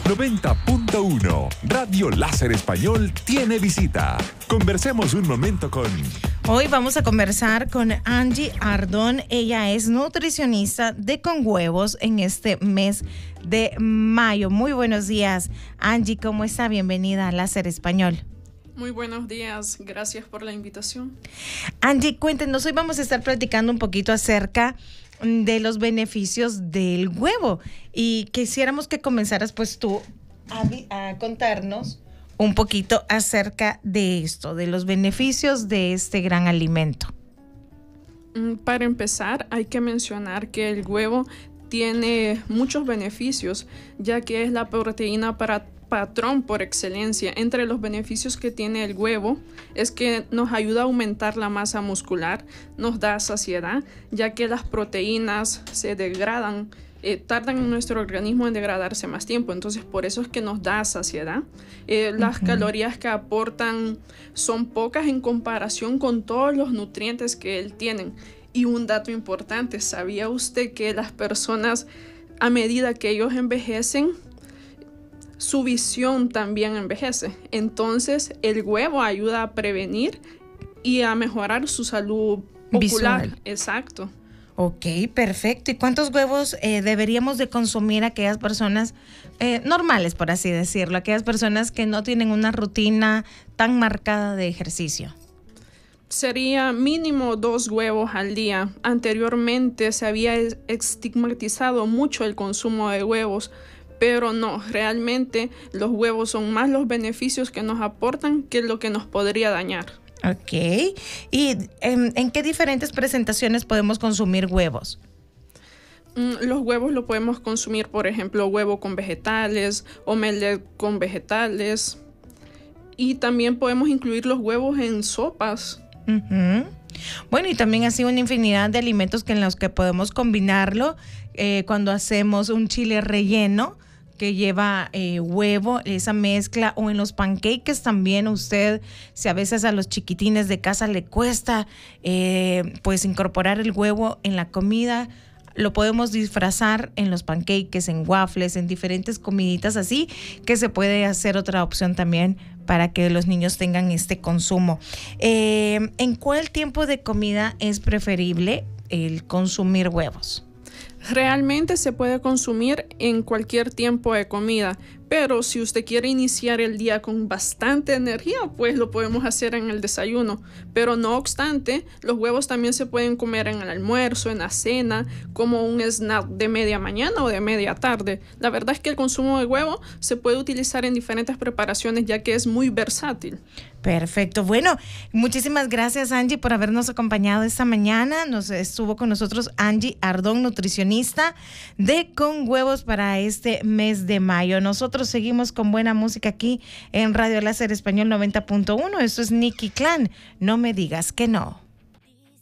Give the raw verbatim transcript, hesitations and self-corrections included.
noventa punto uno. Radio Láser Español tiene visita. Conversemos un momento con... Hoy vamos a conversar con Angie Ardón. Ella es nutricionista de Con Huevos en este mes de mayo. Muy buenos días, Angie. ¿Cómo está? Bienvenida a Láser Español. Muy buenos días. Gracias por la invitación. Angie, cuéntenos. Hoy vamos a estar platicando un poquito acerca de los beneficios del huevo. Y quisiéramos que comenzaras pues tú a, a contarnos un poquito acerca de esto, de los beneficios de este gran alimento. Para empezar, hay que mencionar que el huevo tiene muchos beneficios, ya que es la proteína para patrón por excelencia. Entre los beneficios que tiene el huevo es que nos ayuda a aumentar la masa muscular, nos da saciedad, ya que las proteínas se degradan, eh, tardan en nuestro organismo en degradarse más tiempo, entonces por eso es que nos da saciedad. Eh, las uh-huh. calorías que aportan son pocas en comparación con todos los nutrientes que él tiene. Y un dato importante, ¿sabía usted que las personas, a medida que ellos envejecen, su visión también envejece? Entonces el huevo ayuda a prevenir y a mejorar su salud ocular. Visual. Exacto. Ok, perfecto. ¿Y cuántos huevos eh, deberíamos de consumir aquellas personas eh, normales, por así decirlo, aquellas personas que no tienen una rutina tan marcada de ejercicio? Sería mínimo dos huevos al día. Anteriormente se había estigmatizado mucho el consumo de huevos, pero no, realmente los huevos son más los beneficios que nos aportan que lo que nos podría dañar. Ok. ¿Y en, en qué diferentes presentaciones podemos consumir huevos? Mm, los huevos lo podemos consumir, por ejemplo, huevo con vegetales, omelette con vegetales. Y también podemos incluir los huevos en sopas. Uh-huh. Bueno, y también así una infinidad de alimentos que en los que podemos combinarlo eh, cuando hacemos un chile relleno que lleva eh, huevo, esa mezcla, o en los pancakes también. Usted, si a veces a los chiquitines de casa le cuesta eh, pues incorporar el huevo en la comida, lo podemos disfrazar en los pancakes, en waffles, en diferentes comiditas así, que se puede hacer otra opción también para que los niños tengan este consumo. Eh, ¿En cuál tiempo de comida es preferible el consumir huevos? Realmente se puede consumir en cualquier tiempo de comida, pero si usted quiere iniciar el día con bastante energía, pues lo podemos hacer en el desayuno. Pero no obstante, los huevos también se pueden comer en el almuerzo, en la cena, como un snack de media mañana o de media tarde. La verdad es que el consumo de huevo se puede utilizar en diferentes preparaciones, ya que es muy versátil. Perfecto. Bueno, muchísimas gracias, Angie, por habernos acompañado esta mañana. Nos estuvo con nosotros Angie Ardón, nutricionista de Con Huevos para este mes de mayo. Nosotros seguimos con buena música aquí en Radio Láser Español noventa punto uno. Esto es Nicky Clan. No me digas que no.